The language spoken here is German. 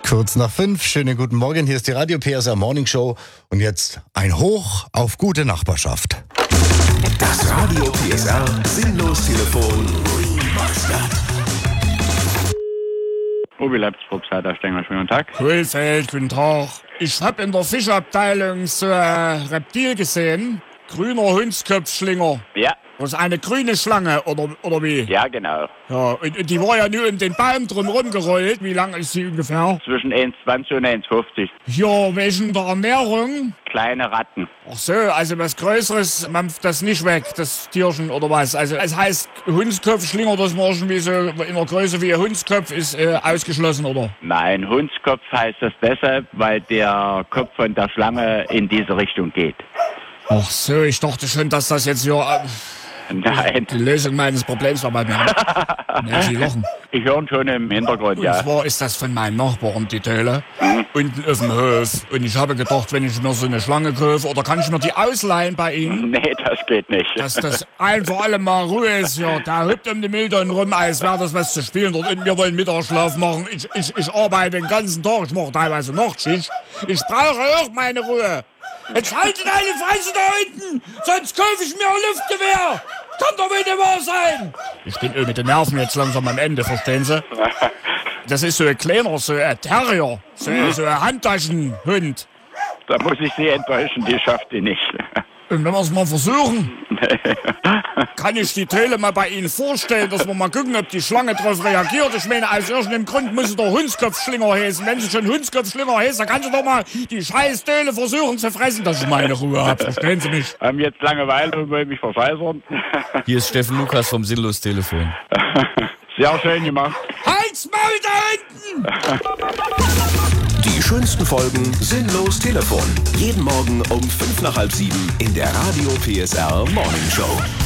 Kurz nach 5, schönen guten Morgen, hier ist die Radio PSR Morning Show und jetzt ein Hoch auf gute Nachbarschaft. Das Radio PSR Sinnlos-Telefon Remastered. Obi Leibsburg-Seiter Stenger, schönen guten Tag. Kohlfeld, guten Tag. Ich hab in der Fischabteilung so ein Reptil gesehen. Grüner Hundskopfschlinger. Ja, Das ist eine grüne Schlange, oder wie? ja genau. Ja, und die war ja nur um den Baum drumherum gerollt. Wie lang ist sie ungefähr? Zwischen 1,20 und 1,50. Ja, wegen der Ernährung. Kleine Ratten. Ach so, also was Größeres mampft das nicht weg, das Tierchen, oder was? Also es heißt Hundskopfschlinger, das war schon wie so in der Größe wie ein Hundskopf ist ausgeschlossen, oder? Nein, Hundskopf heißt das deshalb, weil der Kopf von der Schlange in diese Richtung geht. Ach so, ich dachte schon, dass das jetzt ja Nein, die Lösung meines Problems war bei mir. Ja, Sie lachen. ich höre schon im Hintergrund, Und ja. zwar ist das von meinen Nachbarn, die Töle, unten auf dem Hof. Und ich habe gedacht, wenn ich mir so eine Schlange kaufe, oder kann ich mir die ausleihen bei Ihnen? Nee, das geht nicht. Dass das ein für alle Mal Ruhe ist, ja. Da hüpft um die Mülltonnen rum, als wäre das was zu spielen dort. Und wir wollen Mittagsschlaf machen. Ich arbeite den ganzen Tag, ich mache teilweise Nachtschicht. Ich brauche auch meine Ruhe. Jetzt haltet eine Fresse da hinten, sonst kaufe ich mir ein Luftgewehr. Kann doch wohl nicht wahr sein. Ich bin mit den Nerven jetzt langsam am Ende, verstehen Sie? Das ist so ein kleiner, so ein Terrier, so ein Handtaschenhund. Da muss ich Sie enttäuschen, die schafft die nicht. Und wenn wir es mal versuchen, kann ich die Töle mal bei Ihnen vorstellen, dass wir mal gucken, ob die Schlange darauf reagiert. Ich meine, aus irgendeinem Grund muss sie doch Hundskopfschlinger heißen. Wenn sie schon Hundskopfschlinger heißt, dann kann sie doch mal die scheiß Töle versuchen zu fressen, dass ich meine Ruhe habe. Verstehen Sie mich? Haben jetzt Langeweile und wollen mich verscheißern. Hier ist Steffen Lukas vom Sinnlos-Telefon. Sehr schön gemacht. Halt's Maul da hinten! Die schönsten Folgen Sinnlos-Telefon. Jeden Morgen um 5 nach halb 7 in der Radio PSR Morning Show.